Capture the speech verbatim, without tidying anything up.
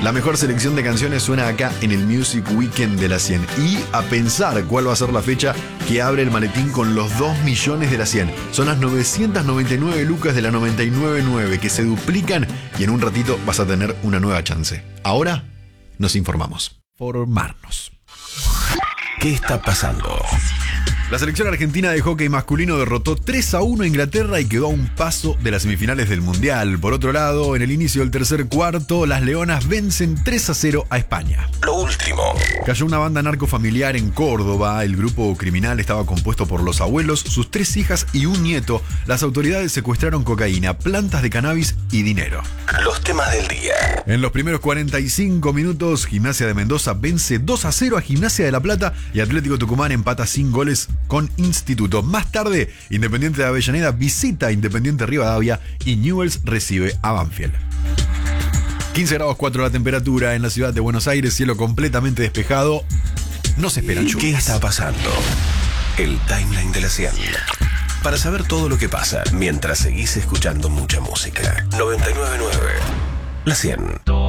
La mejor selección de canciones suena acá en el Music Weekend de la cien. Y a pensar cuál va a ser la fecha que abre el maletín con los dos millones de la cien. Son las novecientas noventa y nueve lucas de la noventa y nueve nueve que se duplican y en un ratito vas a tener una nueva chance. Ahora nos informamos. Formarnos. ¿Qué está pasando? La selección argentina de hockey masculino derrotó tres a uno a Inglaterra y quedó a un paso de las semifinales del Mundial. Por otro lado, en el inicio del tercer cuarto, las Leonas vencen tres a cero a España. Lo último. Cayó una banda narcofamiliar en Córdoba. El grupo criminal estaba compuesto por los abuelos, sus tres hijas y un nieto. Las autoridades secuestraron cocaína, plantas de cannabis y dinero. Los temas del día. En los primeros cuarenta y cinco minutos, Gimnasia de Mendoza vence dos a cero a Gimnasia de La Plata y Atlético Tucumán empata sin goles con Instituto. Más tarde, Independiente de Avellaneda visita a Independiente Rivadavia y Newell's recibe a Banfield. quince grados cuatro la temperatura en la ciudad de Buenos Aires, cielo completamente despejado. No se esperan lluvias. ¿Qué está pasando? El timeline de la cien. Para saber todo lo que pasa mientras seguís escuchando mucha música. noventa y nueve punto nueve La cien.